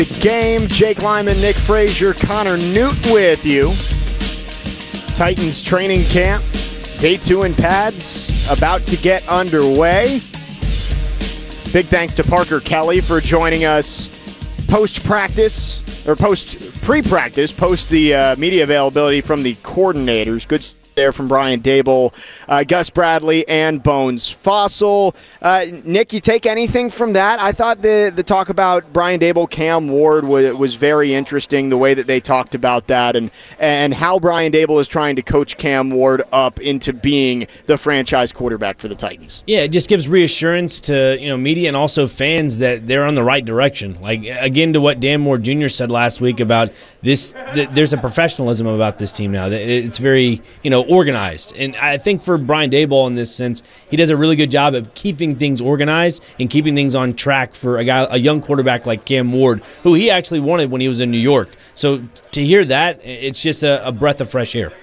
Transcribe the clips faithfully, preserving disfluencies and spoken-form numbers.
The game, Jake Lyman, Nick Frazier, Connor Newton with you. Titans training camp, day two in pads, about to get underway. Big thanks to Parker Kelly for joining us post-practice, or post pre-practice, post the uh, media availability from the coordinators. Good stuff there from Brian Daboll, uh, Gus Bradley, and Bones Fossil. Uh, Nick, you take anything from that? I thought the the talk about Brian Daboll, Cam Ward was, was very interesting, the way that they talked about that and, and how Brian Daboll is trying to coach Cam Ward up into being the franchise quarterback for the Titans. Yeah, it just gives reassurance to you know media and also fans that they're on the right direction. Like, again, to what Dan Moore Junior said last week about this, th- there's a professionalism about this team now. It's very, you know, organized. And I think for Brian Daboll in this sense, he does a really good job of keeping things organized and keeping things on track for a guy, a young quarterback like Cam Ward, who he actually wanted when he was in New York. So to hear that, it's just a, a breath of fresh air.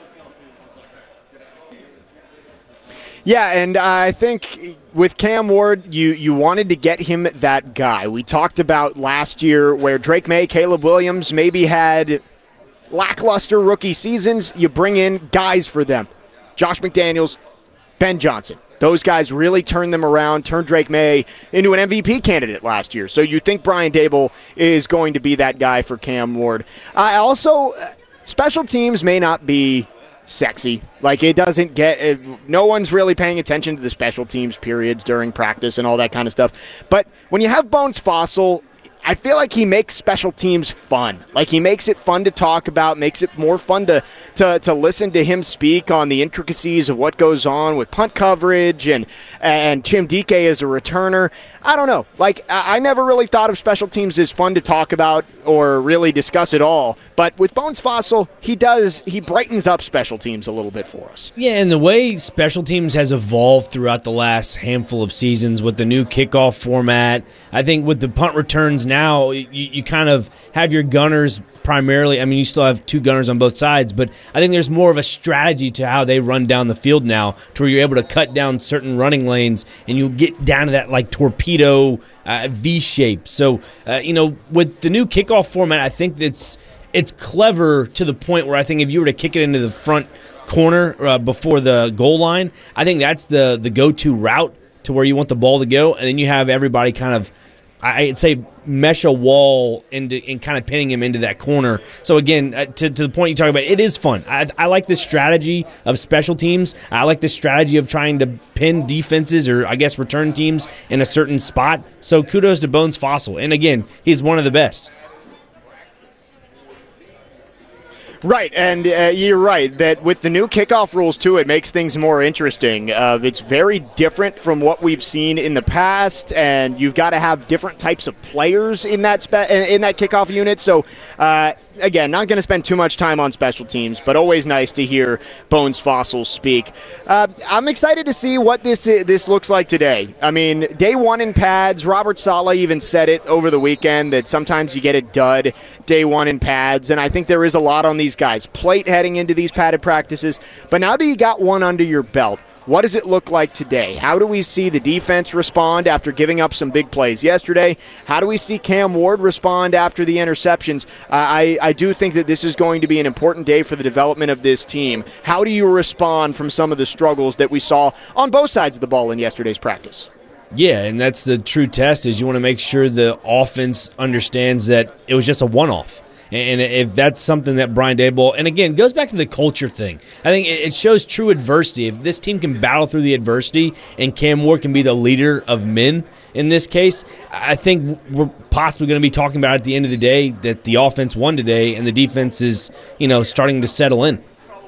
Yeah, and I think with Cam Ward, you, you wanted to get him that guy. We talked about last year where Drake May, Caleb Williams maybe had lackluster rookie seasons. You bring in guys for them. Josh McDaniels, Ben Johnson. Those guys really turned them around, turned Drake May into an M V P candidate last year. So you think Brian Daboll is going to be that guy for Cam Ward. I uh, also, special teams may not be sexy. Like, it doesn't get it, no one's really paying attention to the special teams periods during practice and all that kind of stuff. But when you have Bones Fossil, I feel like he makes special teams fun. Like, he makes it fun to talk about, makes it more fun to, to, to listen to him speak on the intricacies of what goes on with punt coverage and, and Tim Dike as a returner. I don't know. Like, I, I never really thought of special teams as fun to talk about or really discuss at all. But with Bones Fossil, he does, he brightens up special teams a little bit for us. Yeah, and the way special teams has evolved throughout the last handful of seasons with the new kickoff format, I think with the punt returns now, you, you kind of have your gunners primarily. I mean, you still have two gunners on both sides, but I think there's more of a strategy to how they run down the field now, to where you're able to cut down certain running lanes and you get down to that like torpedo uh, V shape. So, uh, you know, with the new kickoff format, I think it's it's clever to the point where I think if you were to kick it into the front corner uh, before the goal line, I think that's the the go-to route to where you want the ball to go, and then you have everybody kind of, I'd say, mesh a wall into and kind of pinning him into that corner. So again, uh, to, to the point you talk about, it is fun. I, I like this strategy of special teams. I like this strategy of trying to pin defenses or I guess return teams in a certain spot. So kudos to Bones Fossil. And again, he's one of the best. Right, and uh, you're right that with the new kickoff rules, too, it makes things more interesting. Uh, it's very different from what we've seen in the past, and you've got to have different types of players in that spe- in that kickoff unit. So, uh, again, not going to spend too much time on special teams, but always nice to hear Bones Fossil speak. Uh, I'm excited to see what this this looks like today. I mean, day one in pads, Robert Saleh even said it over the weekend that sometimes you get a dud day one in pads, and I think there is a lot on these guys' plate heading into these padded practices. But now that you got one under your belt, what does it look like today? How do we see the defense respond after giving up some big plays yesterday? How do we see Cam Ward respond after the interceptions? Uh, I, I do think that this is going to be an important day for the development of this team. How do you respond from some of the struggles that we saw on both sides of the ball in yesterday's practice? Yeah, and that's the true test, is you want to make sure the offense understands that it was just a one-off. And if that's something that Brian Daboll, and again, goes back to the culture thing. I think it shows true adversity. If this team can battle through the adversity and Cam Ward can be the leader of men in this case, I think we're possibly going to be talking about at the end of the day that the offense won today and the defense is, you know, starting to settle in.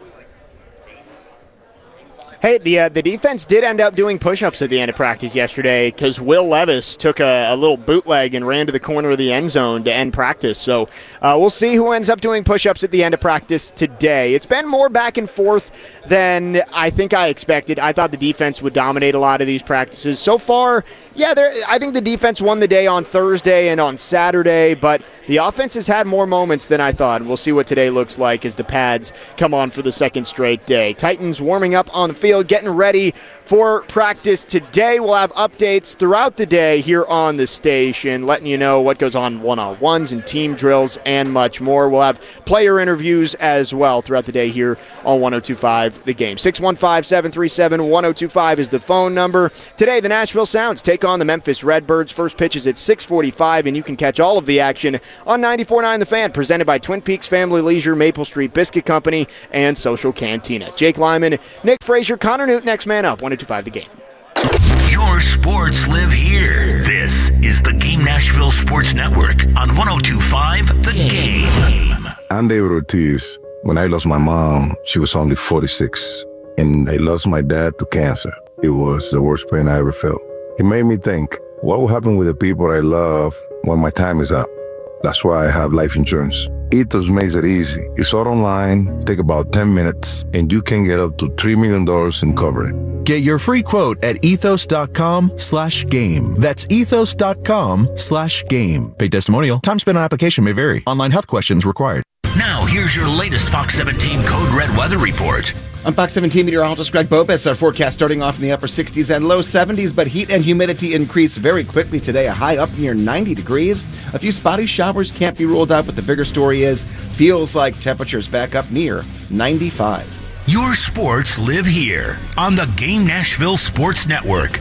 Hey, the uh, the defense did end up doing push-ups at the end of practice yesterday because Will Levis took a, a little bootleg and ran to the corner of the end zone to end practice. So uh, we'll see who ends up doing push-ups at the end of practice today. It's been more back and forth than I think I expected. I thought the defense would dominate a lot of these practices. So far, yeah, I think the defense won the day on Thursday and on Saturday, but the offense has had more moments than I thought. And we'll see what today looks like as the pads come on for the second straight day. Titans warming up on the field, getting ready for practice today. We'll have updates throughout the day here on the station, letting you know what goes on one-on-ones and team drills and much more. We'll have player interviews as well throughout the day here on one oh two point five The Game. six one five, seven three seven, one oh two five is the phone number. Today, the Nashville Sounds take on the Memphis Redbirds. First pitch is at six forty-five, and you can catch all of the action on ninety-four point nine The Fan, presented by Twin Peaks Family Leisure, Maple Street Biscuit Company, and Social Cantina. Jake Lyman, Nick Frazier, Connor Newton, next man up. one oh two point five The Game. Your sports live here. This is the Game Nashville Sports Network on one oh two point five The Game. I'm David Ortiz. When I lost my mom, she was only forty-six, and I lost my dad to cancer. It was the worst pain I ever felt. It made me think, what will happen with the people I love when my time is up? That's why I have life insurance. Ethos makes it easy. It's all online, take about ten minutes, and you can get up to three million dollars in coverage. Get your free quote at ethos.com slash game. That's ethos.com slash game. Paid testimonial. Time spent on application may vary. Online health questions required. Now, here's your latest Fox seventeen Code Red weather report. I'm Fox seventeen meteorologist Greg Bopes. Our forecast starting off in the upper sixties and low seventies, but heat and humidity increase very quickly today, a high up near ninety degrees. A few spotty showers can't be ruled out, but the bigger story is, feels like temperatures back up near ninety-five. Your sports live here on the Game Nashville Sports Network.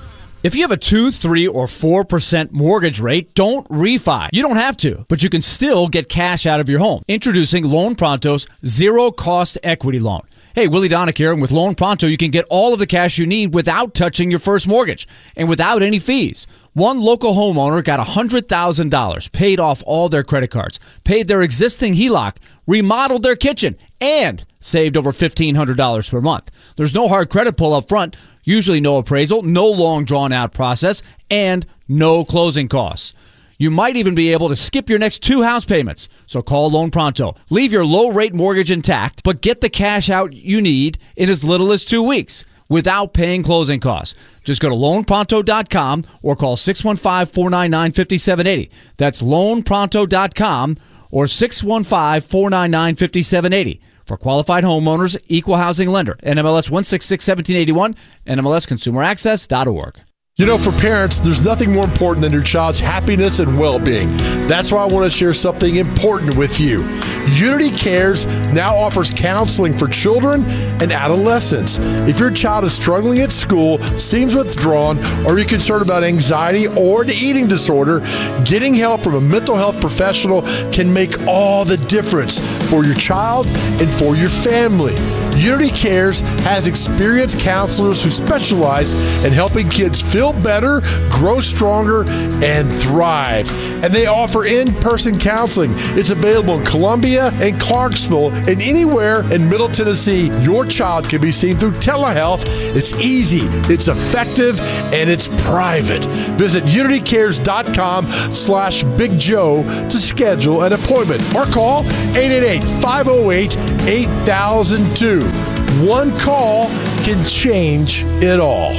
If you have a two, three, or four percent mortgage rate, don't refi. You don't have to, but you can still get cash out of your home. Introducing Loan Pronto's zero-cost equity loan. Hey, Willie Donick here, and with Loan Pronto, you can get all of the cash you need without touching your first mortgage and without any fees. One local homeowner got one hundred thousand dollars, paid off all their credit cards, paid their existing H E L O C, remodeled their kitchen, and saved over fifteen hundred dollars per month. There's no hard credit pull up front, usually no appraisal, no long drawn-out process, and no closing costs. You might even be able to skip your next two house payments. So call Loan Pronto. Leave your low-rate mortgage intact, but get the cash out you need in as little as two weeks without paying closing costs. Just go to loan pronto dot com or call six one five, four nine nine, five seven eight zero. That's loan pronto dot com or six one five, four nine nine, five seven eight zero. For qualified homeowners, equal housing lender. N M L S one six six, one seven eight one, N M L S consumer access dot org. You know, for parents, there's nothing more important than your child's happiness and well-being. That's why I want to share something important with you. Unity Cares now offers counseling for children and adolescents. If your child is struggling at school, seems withdrawn, or you're concerned about anxiety or an eating disorder, getting help from a mental health professional can make all the difference for your child and for your family. Unity Cares has experienced counselors who specialize in helping kids feel better, grow stronger, and thrive. And they offer in-person counseling. It's available in Columbia and Clarksville and anywhere in Middle Tennessee. Your child can be seen through telehealth. It's easy, it's effective, and it's private. Visit unitycares.com slash Big Joe to schedule an appointment or call eight eight eight, five oh eight, eight thousand two. One call can change it all.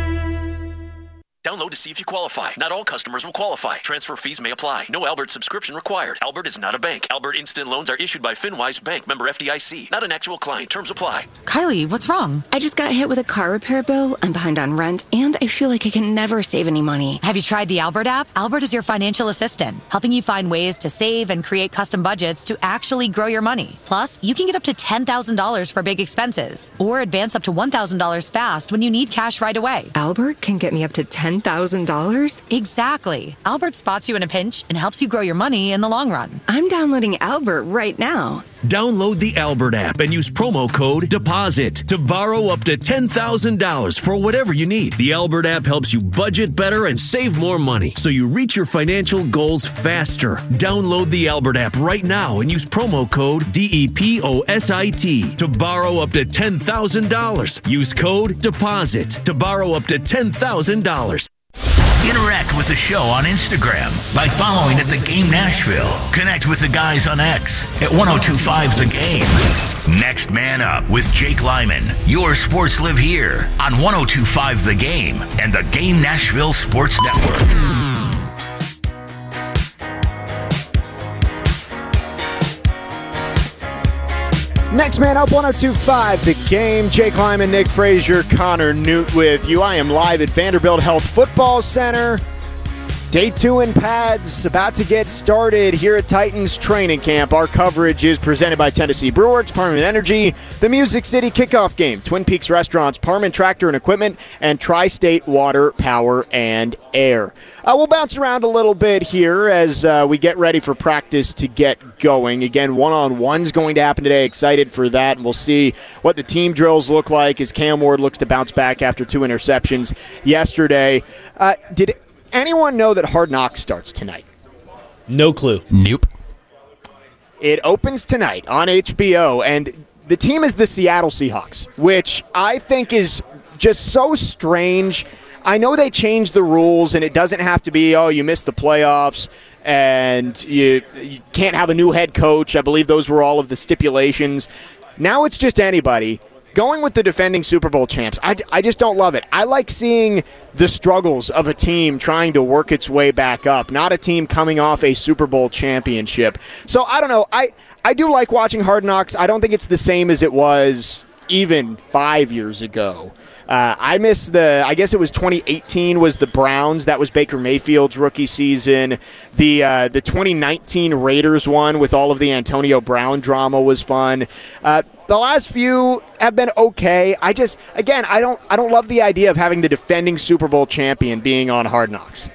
Download to see if you qualify. Not all customers will qualify. Transfer fees may apply. No Albert subscription required. Albert is not a bank. Albert Instant Loans are issued by FinWise Bank, member F D I C. Not an actual client. Terms apply. Kylie, what's wrong? I just got hit with a car repair bill. I'm behind on rent, and I feel like I can never save any money. Have you tried the Albert app? Albert is your financial assistant, helping you find ways to save and create custom budgets to actually grow your money. Plus, you can get up to ten thousand dollars for big expenses, or advance up to one thousand dollars fast when you need cash right away. Albert can get me up to ten thousand dollars? Exactly. Albert spots you in a pinch and helps you grow your money in the long run. I'm downloading Albert right now. Download the Albert app and use promo code DEPOSIT to borrow up to ten thousand dollars for whatever you need. The Albert app helps you budget better and save more money so you reach your financial goals faster. Download the Albert app right now and use promo code D E P O S I T to borrow up to ten thousand dollars. Use code DEPOSIT to borrow up to ten thousand dollars. Interact with the show on Instagram by following at The Game Nashville. Connect with the guys on X at one oh two point five The Game. Next Man Up with Jake Lyman. Your sports live here on one oh two point five The Game and the Game Nashville Sports Network. Next man up, one oh two point five The Game. Jake Lyman, Nick Frazier, Connor Newt with you. I am live at Vanderbilt Health Football Center. Day two in pads, about to get started here at Titans training camp. Our coverage is presented by Tennessee Brewworks, Parman Energy, the Music City Kickoff Game, Twin Peaks Restaurants, Parman Tractor and Equipment, and Tri-State Water, Power, and Air. Uh, we'll bounce around a little bit here as uh, we get ready for practice to get going. Again, one-on-one's going to happen today. Excited for that, and we'll see what the team drills look like as Cam Ward looks to bounce back after two interceptions yesterday. Uh, did anyone know that Hard Knocks starts tonight? No clue. Nope. It opens tonight on H B O, and the team is the Seattle Seahawks, which I think is just so strange. I know they changed the rules, and it doesn't have to be, oh, you missed the playoffs, and you, you can't have a new head coach. I believe those were all of the stipulations. Now it's just anybody. Going with the defending Super Bowl champs, I, I just don't love it. I like seeing the struggles of a team trying to work its way back up, not a team coming off a Super Bowl championship. So I don't know. I, I do like watching Hard Knocks. I don't think it's the same as it was even five years ago. Uh, I miss the, I guess it was twenty eighteen was the Browns. That was Baker Mayfield's rookie season. The uh, the twenty nineteen Raiders one with all of the Antonio Brown drama was fun. Uh, the last few have been okay. I just, again, I don't I don't love the idea of having the defending Super Bowl champion being on Hard Knocks.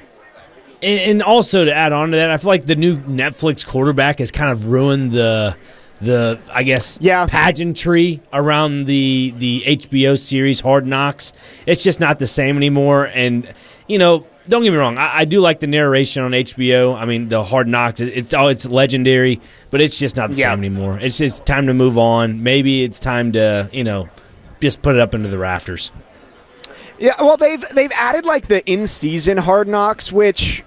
And also to add on to that, I feel like the new Netflix quarterback has kind of ruined the the I guess yeah. pageantry around the the H B O series Hard Knocks. It's just not the same anymore. And you know, don't get me wrong, I, I do like the narration on H B O. I mean, the Hard Knocks, it, it's oh, it's legendary, but it's just not the yeah. same anymore. It's just time to move on. Maybe it's time to you know just put it up into the rafters. Yeah, well, they've they've added like the in-season Hard Knocks, which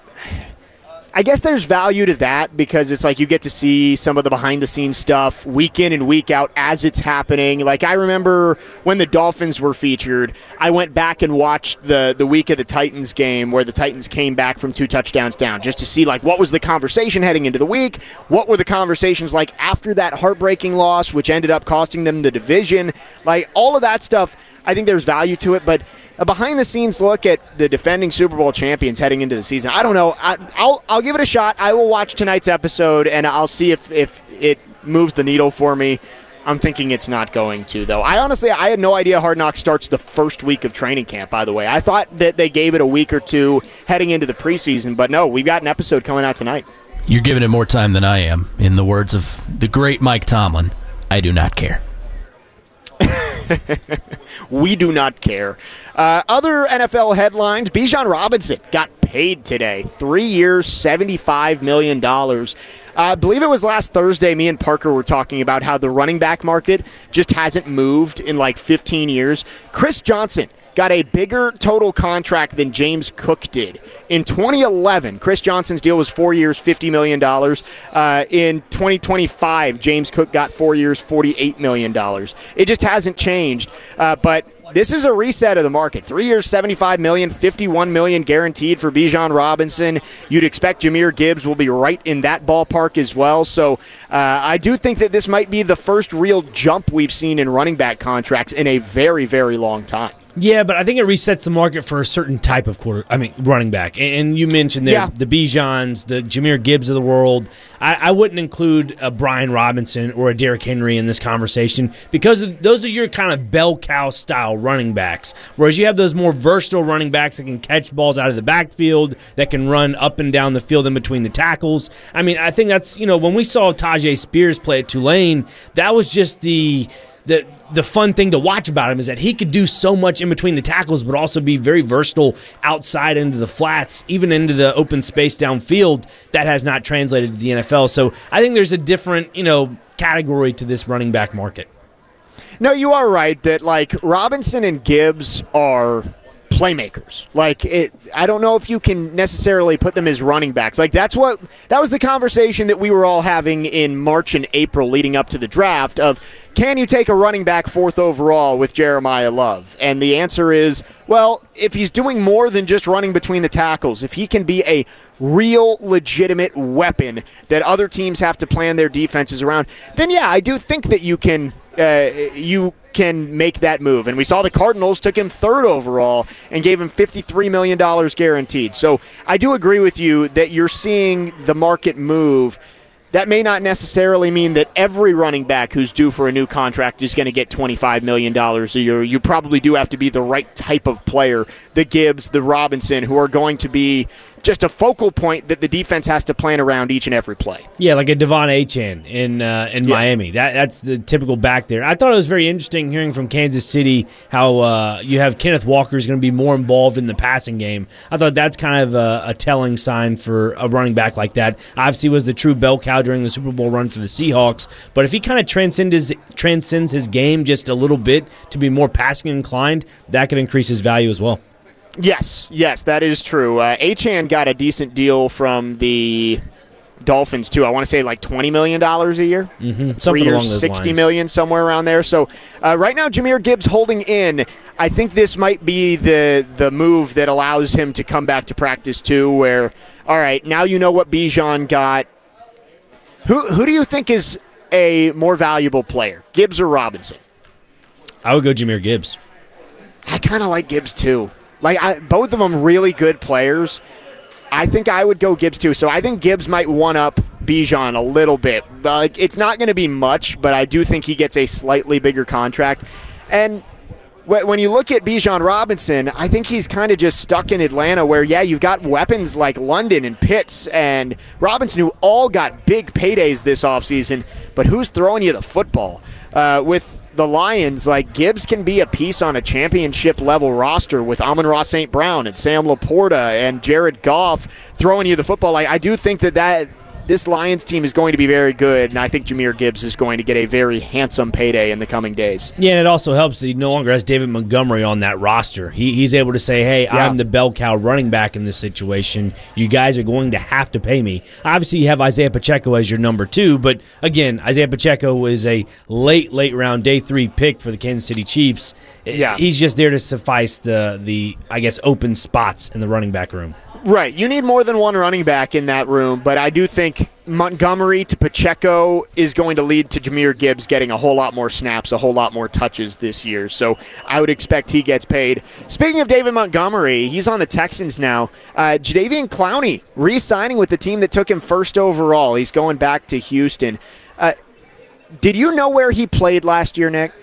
I guess there's value to that because it's like you get to see some of the behind-the-scenes stuff week in and week out as it's happening. Like I remember when the Dolphins were featured, I went back and watched the, the week of the Titans game where the Titans came back from two touchdowns down just to see like what was the conversation heading into the week, what were the conversations like after that heartbreaking loss, which ended up costing them the division. Like all of that stuff, I think there's value to it, but a behind-the-scenes look at the defending Super Bowl champions heading into the season. I don't know. I, I'll I'll give it a shot. I will watch tonight's episode, and I'll see if, if it moves the needle for me. I'm thinking it's not going to, though. I honestly, I had no idea Hard Knocks starts the first week of training camp, by the way. I thought that they gave it a week or two heading into the preseason, but no, we've got an episode coming out tonight. You're giving it more time than I am. In the words of the great Mike Tomlin, I do not care. We do not care. Uh, other N F L headlines, Bijan Robinson got paid today. Three years, seventy-five million dollars. Uh, I believe it was last Thursday, me and Parker were talking about how the running back market just hasn't moved in like fifteen years. Chris Johnson got a bigger total contract than James Cook did. In twenty eleven, Chris Johnson's deal was four years, fifty million dollars. Uh, in twenty twenty-five, James Cook got four years, forty-eight million dollars. It just hasn't changed. Uh, but this is a reset of the market. Three years, seventy-five million dollars, fifty-one million dollars guaranteed for Bijan Robinson. You'd expect Jahmyr Gibbs will be right in that ballpark as well. So uh, I do think that this might be the first real jump we've seen in running back contracts in a very, very long time. Yeah, but I think it resets the market for a certain type of quarter. I mean, running back. And you mentioned there, yeah. the Bijans, the Jahmyr Gibbs of the world. I, I wouldn't include a Brian Robinson or a Derrick Henry in this conversation because of, those are your kind of bell cow style running backs. Whereas you have those more versatile running backs that can catch balls out of the backfield, that can run up and down the field in between the tackles. I mean, I think that's, you know, when we saw Tajay Spears play at Tulane, that was just the the. The fun thing to watch about him is that he could do so much in between the tackles, but also be very versatile outside into the flats, even into the open space downfield. That has not translated to the N F L. So I think there's a different, you know, category to this running back market. No, you are right that, like, Robinson and Gibbs are playmakers. Like, it, I don't know if you can necessarily put them as running backs. Like, that's what that was the conversation that we were all having in March and April leading up to the draft of, can you take a running back fourth overall with Jeremiah Love? And the answer is, well, if he's doing more than just running between the tackles, if he can be a real legitimate weapon that other teams have to plan their defenses around, then yeah, I do think that you can uh, you can make that move. And we saw the Cardinals took him third overall and gave him fifty-three million dollars guaranteed. So I do agree with you that you're seeing the market move. That may not necessarily mean that every running back who's due for a new contract is going to get twenty-five million dollars a year. You probably do have to be the right type of player, the Gibbs, the Robinson, who are going to be just a focal point that the defense has to plan around each and every play. Yeah, like a Devon Achane in uh, in Yeah. Miami. That That's the typical back there. I thought it was very interesting hearing from Kansas City how uh, you have Kenneth Walker is going to be more involved in the passing game. I thought that's kind of a, a telling sign for a running back like that. Obviously was the true bell cow during the Super Bowl run for the Seahawks, but if he kind of transcends his, transcends his game just a little bit to be more passing inclined, that could increase his value as well. Yes, yes, that is true. Uh, Achane got a decent deal from the Dolphins, too. I want to say like twenty million dollars a year. Mm-hmm. Three Something years, along those sixty lines. million dollars, somewhere around there. So uh, right now, Jahmyr Gibbs holding in. I think this might be the the move that allows him to come back to practice, too, where, all right, now you know what Bijan got. Who, who do you think is a more valuable player, Gibbs or Robinson? I would go Jahmyr Gibbs. I kind of like Gibbs, too. Like, I, both of them really good players. I think I would go Gibbs, too. So I think Gibbs might one-up Bijan a little bit. Like, it's not going to be much, but I do think he gets a slightly bigger contract. And wh- when you look at Bijan Robinson, I think he's kind of just stuck in Atlanta where, yeah, you've got weapons like London and Pitts and Robinson who all got big paydays this offseason, but who's throwing you the football? Uh, with the Lions, like Gibbs can be a piece on a championship level roster with Amon-Ra Saint Brown and Sam Laporta and Jared Goff throwing you the football. Like, I do think that, that this Lions team is going to be very good, and I think Jahmyr Gibbs is going to get a very handsome payday in the coming days. Yeah, and it also helps that he no longer has David Montgomery on that roster. He, he's able to say, hey, Yeah. I'm the bell cow running back in this situation. You guys are going to have to pay me. Obviously, you have Isaiah Pacheco as your number two, but again, Isaiah Pacheco is a late, late round, day three pick for the Kansas City Chiefs. Yeah. He's just there to suffice the, the I guess, open spots in the running back room. Right. You need more than one running back in that room, but I do think Montgomery to Pacheco is going to lead to Jahmyr Gibbs getting a whole lot more snaps, a whole lot more touches this year. So I would expect he gets paid. Speaking of David Montgomery, he's on the Texans now. Uh, Jadeveon Clowney re-signing with the team that took him first overall. He's going back to Houston. Uh, did you know where he played last year, Nick?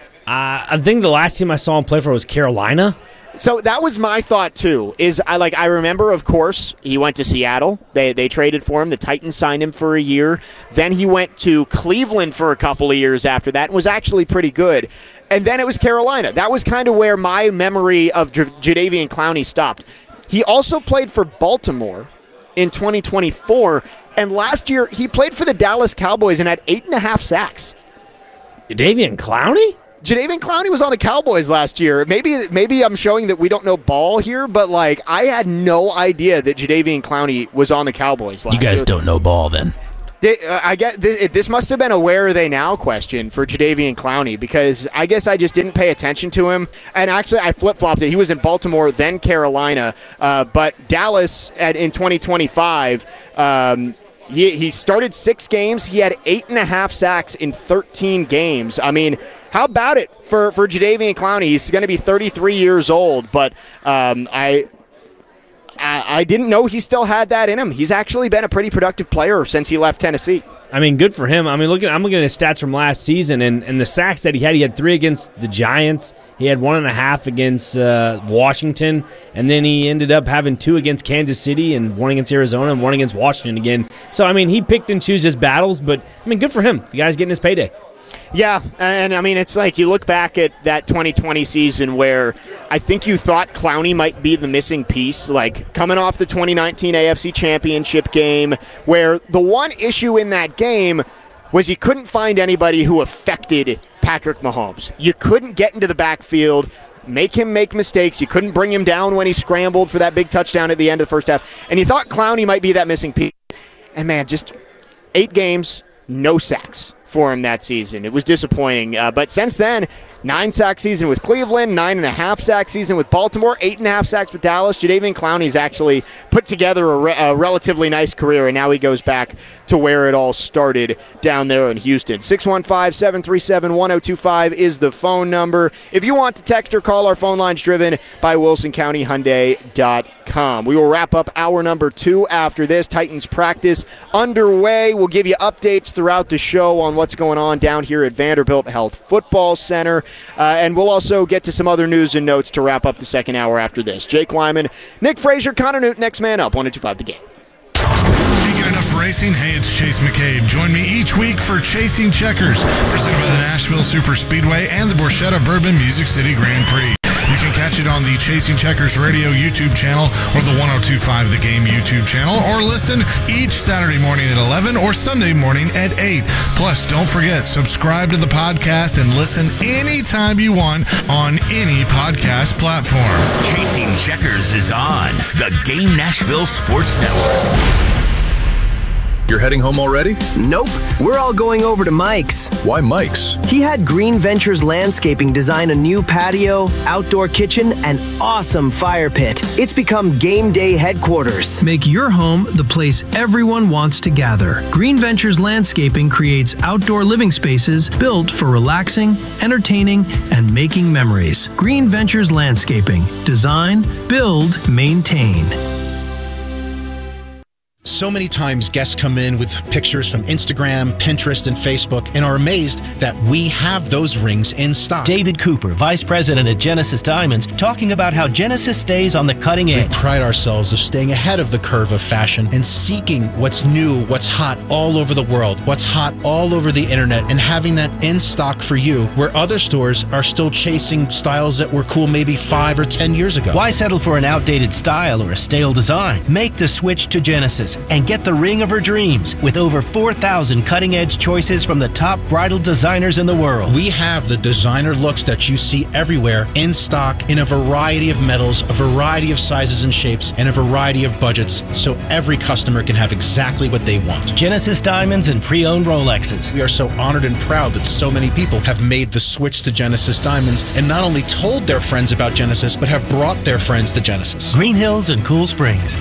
Uh, I think the last team I saw him play for was Carolina. So that was my thought too. Is I like I remember, of course, he went to Seattle. They they traded for him. The Titans signed him for a year. Then he went to Cleveland for a couple of years after that and was actually pretty good. And then it was Carolina. That was kind of where my memory of J- Jadeveon Clowney stopped. He also played for Baltimore in twenty twenty-four, and last year he played for the Dallas Cowboys and had eight and a half sacks. Jadeveon Clowney? Jadeveon Clowney was on the Cowboys last year. Maybe maybe I'm showing that we don't know ball here, but like I had no idea that Jadeveon Clowney was on the Cowboys last You guys year. don't know ball then. They, uh, I get this, this must have been a where are they now question for Jadeveon Clowney because I guess I just didn't pay attention to him. And actually, I flip flopped it. He was in Baltimore, then Carolina, uh, but Dallas at, in twenty twenty-five. Um, He, he started six games. He had eight and a half sacks in thirteen games. I mean, how about it for, for Jadeveon Clowney? He's going to be thirty-three years old, but um, I, I I didn't know he still had that in him. He's actually been a pretty productive player since he left Tennessee. I mean, good for him. I mean, look at I'm looking at his stats from last season, and, and the sacks that he had. He had three against the Giants. He had one and a half against uh, Washington, and then he ended up having two against Kansas City and one against Arizona and one against Washington again. So, I mean, he picked and chose his battles, but, I mean, good for him. The guy's getting his payday. Yeah, and I mean, it's like you look back at that twenty twenty season where I think you thought Clowney might be the missing piece, like coming off the twenty nineteen A F C Championship game, where the one issue in that game was you couldn't find anybody who affected Patrick Mahomes. You couldn't get into the backfield, make him make mistakes. You couldn't bring him down when he scrambled for that big touchdown at the end of the first half. And you thought Clowney might be that missing piece. And, man, just eight games, no sacks for him that season. It was disappointing. Uh, but since then, Nine sack season with Cleveland, nine and a half sack season with Baltimore, eight and a half sacks with Dallas. Jadeveon Clowney's actually put together a, re- a relatively nice career, and now he goes back to where it all started down there in Houston. six one five, seven three seven, one oh two five is the phone number. If you want to text or call, our phone line's driven by Wilson County Hyundai dot com. We will wrap up hour number two after this. Titans practice underway. We'll give you updates throughout the show on what's going on down here at Vanderbilt Health Football Center. Uh, and we'll also get to some other news and notes to wrap up the second hour after this. Jake Lyman, Nick Frazier, Connor Newton, next man up, one oh two five The Game. Can't get enough racing? Hey, it's Chase McCabe. Join me each week for Chasing Checkers, presented by the Nashville Super Speedway and the Borchetta Bourbon Music City Grand Prix. You can catch it on the Chasing Checkers Radio YouTube channel or the one oh two five The Game YouTube channel, or listen each Saturday morning at eleven or Sunday morning at eight. Plus, don't forget, subscribe to the podcast and listen anytime you want on any podcast platform. Chasing Checkers is on the Game Nashville Sports Network. You're heading home already? Nope. We're all going over to Mike's. Why Mike's? He had Green Ventures Landscaping design a new patio, outdoor kitchen, and awesome fire pit. It's become game day headquarters. Make your home the place everyone wants to gather. Green Ventures Landscaping creates outdoor living spaces built for relaxing, entertaining, and making memories. Green Ventures Landscaping. Design, build, maintain. So many times guests come in with pictures from Instagram, Pinterest, and Facebook and are amazed that we have those rings in stock. David Cooper, Vice President at Genesis Diamonds, talking about how Genesis stays on the cutting edge. We pride ourselves of staying ahead of the curve of fashion and seeking what's new, what's hot all over the world, what's hot all over the internet, and having that in stock for you, where other stores are still chasing styles that were cool maybe five or ten years ago. Why settle for an outdated style or a stale design? Make the switch to Genesis and get the ring of her dreams with over four thousand cutting-edge choices from the top bridal designers in the world. We have the designer looks that you see everywhere in stock in a variety of metals, a variety of sizes and shapes, and a variety of budgets, so every customer can have exactly what they want. Genesis Diamonds and pre-owned Rolexes. We are so honored and proud that so many people have made the switch to Genesis Diamonds and not only told their friends about Genesis, but have brought their friends to Genesis. Green Hills and Cool Springs.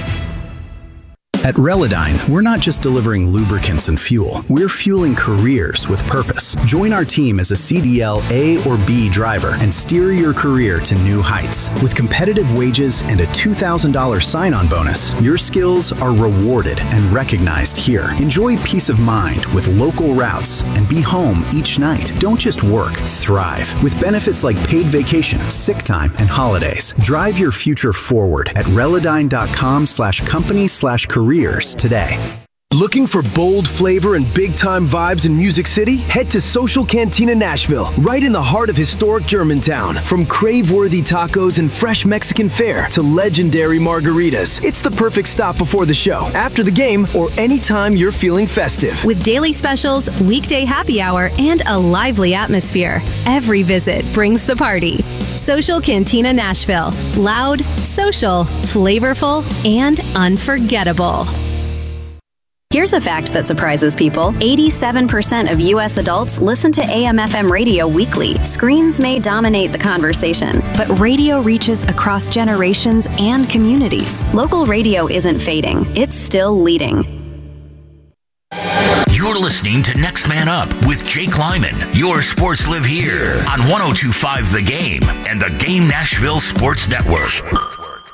At Relodyne, we're not just delivering lubricants and fuel. We're fueling careers with purpose. Join our team as a C D L A or B driver and steer your career to new heights. With competitive wages and a two thousand dollars sign-on bonus, your skills are rewarded and recognized here. Enjoy peace of mind with local routes and be home each night. Don't just work, thrive. With benefits like paid vacation, sick time, and holidays. Drive your future forward at Relodyne.com slash company slash career today. Looking for bold flavor and big-time vibes in Music City? Head to Social Cantina Nashville, right in the heart of historic Germantown. From crave-worthy tacos and fresh Mexican fare to legendary margaritas, it's the perfect stop before the show, after the game, or anytime you're feeling festive. With daily specials, weekday happy hour, and a lively atmosphere, every visit brings the party. Social Cantina Nashville. Loud, social, flavorful, and unforgettable. Here's a fact that surprises people. eighty-seven percent of U S adults listen to A M F M radio weekly. Screens may dominate the conversation, but radio reaches across generations and communities. Local radio isn't fading. It's still leading. You're listening to Next Man Up with Jake Lyman. Your sports live here on one oh two five The Game and the Game Nashville Sports Network.